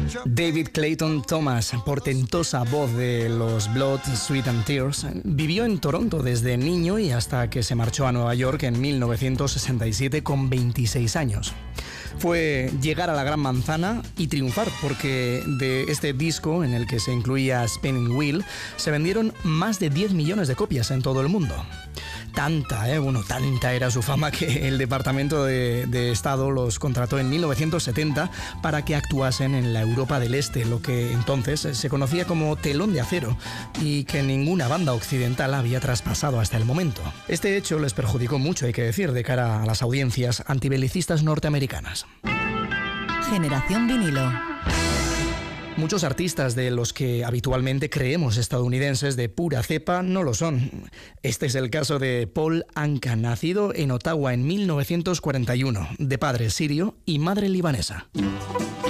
David Clayton Thomas, portentosa voz de los Blood, Sweat and Tears, vivió en Toronto desde niño y hasta que se marchó a Nueva York en 1967 con 26 años. Fue llegar a la Gran Manzana y triunfar, porque de este disco, en el que se incluía Spinning Wheel, se vendieron más de 10 millones de copias en todo el mundo. Tanta era su fama que el Departamento de Estado los contrató en 1970 para que actuasen en la Europa del Este, lo que entonces se conocía como telón de acero y que ninguna banda occidental había traspasado hasta el momento. Este hecho les perjudicó mucho, hay que decir, de cara a las audiencias antibelicistas norteamericanas. Generación vinilo. Muchos artistas de los que habitualmente creemos estadounidenses de pura cepa no lo son. Este es el caso de Paul Anka, nacido en Ottawa en 1941, de padre sirio y madre libanesa.